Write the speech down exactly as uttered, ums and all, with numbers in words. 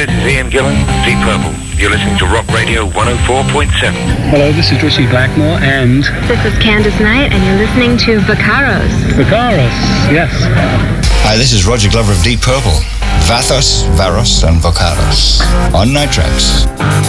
this is Ian Gillan, Deep Purple. You're listening to Rock Radio one oh four point seven. Hello, this is Richie Blackmore, and... This is Candice Knight, and you're listening to Vacaros. Vacaros, yes. Hi, this is Roger Glover of Deep Purple. Vathos, Varos, and Vacaros on Nitrax.